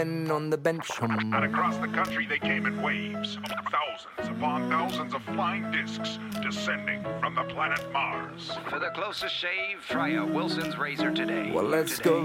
on the bench. And across the country they came in waves. Thousands upon thousands of flying discs descending from the planet Mars. For the closest shave, try a Wilson's razor today. Well, let's go.